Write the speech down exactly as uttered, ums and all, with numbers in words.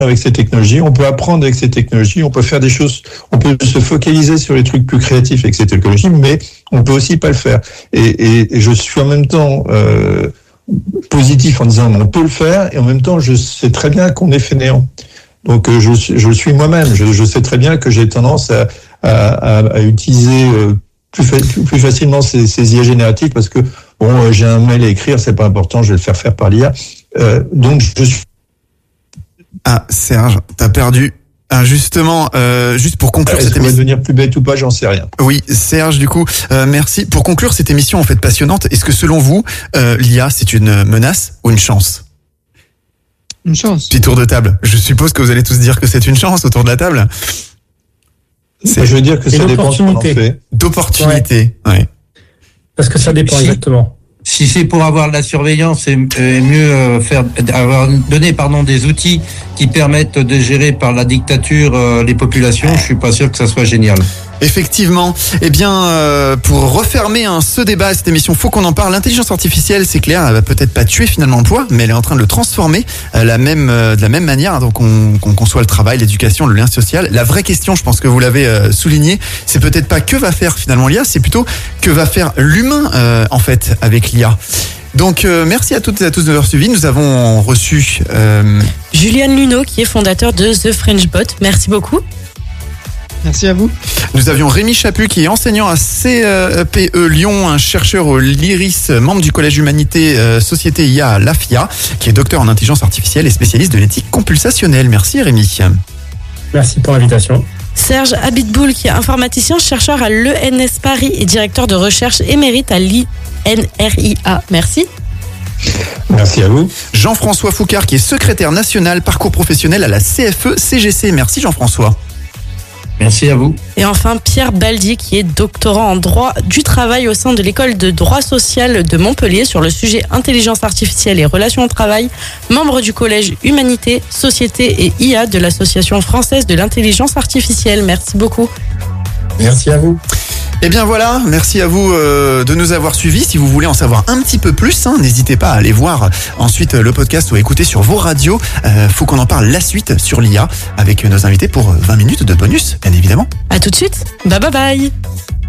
avec ces technologies, on peut apprendre avec ces technologies, on peut faire des choses, on peut se focaliser sur les trucs plus créatifs avec ces technologies, mais on peut aussi pas le faire. Et, et, et je suis en même temps euh, positif en disant on peut le faire, et en même temps je sais très bien qu'on est fainéant. Donc euh, je, je le suis moi-même. Je, je sais très bien que j'ai tendance à, à, à, à utiliser euh, plus, fa- plus facilement ces, ces I A génératives parce que bon, euh, j'ai un mail à écrire, c'est pas important, je vais le faire faire par l'I A. Euh, donc je suis Ah, Serge, t'as perdu. Ah, justement, euh, juste pour conclure Est-ce cette qu'on va émission. devenir plus bête ou pas, j'en sais rien. Oui, Serge, du coup, euh, merci. Pour conclure cette émission en fait passionnante, est-ce que selon vous, euh, l'I A c'est une menace ou une chance? Une chance. Petit tour de table. Je suppose que vous allez tous dire que c'est une chance autour de la table. C'est... Je veux dire que Et ça dépend ce qu'on en l'opportunité. fait. D'opportunité. Ouais. Parce que ça dépend Si. exactement. Si c'est pour avoir de la surveillance, c'est euh, mieux euh, faire avoir donner pardon des outils qui permettent de gérer par la dictature euh, les populations. Je suis pas sûr que ça soit génial. Effectivement. Eh bien, euh, pour refermer hein, ce débat, cette émission, faut qu'on en parle. L'intelligence artificielle, c'est clair, elle va peut-être pas tuer finalement l'emploi, mais elle est en train de le transformer euh, la même, euh, de la même manière. Donc, on, qu'on conçoit le travail, l'éducation, le lien social. La vraie question, je pense que vous l'avez euh, souligné, c'est peut-être pas que va faire finalement l'I A, c'est plutôt que va faire l'humain euh, en fait avec l'I A. Donc, euh, merci à toutes et à tous de leur suivi. Nous avons reçu euh... Julian Luneau, qui est fondateur de The French Bot. Merci beaucoup. Merci à vous. Nous avions Rémi Chaput qui est enseignant à C P E Lyon, un chercheur au l'IRIS, membre du Collège Humanité euh, Société I A à l'A F I A, qui est docteur en intelligence artificielle et spécialiste de l'éthique compulsationnelle. Merci Rémi. Merci pour l'invitation. Serge Abitboul, qui est informaticien, chercheur à l'E N S Paris et directeur de recherche émérite à l'I N R I A. Merci. Merci à vous. Jean-François Foucard qui est secrétaire national parcours professionnel à la C F E C G C. Merci Jean-François. Merci à vous. Et enfin, Pierre Baldi, qui est doctorant en droit du travail au sein de l'école de droit social de Montpellier sur le sujet intelligence artificielle et relations au travail, membre du collège Humanité, Société et I A de l'Association française de l'intelligence artificielle. Merci beaucoup. Merci à vous. Eh bien voilà, merci à vous euh, de nous avoir suivis. Si vous voulez en savoir un petit peu plus, hein, n'hésitez pas à aller voir ensuite le podcast ou à écouter sur vos radios. Euh, faut qu'on en parle la suite sur l'I A avec nos invités pour vingt minutes de bonus, bien évidemment. À tout de suite. Bye bye bye.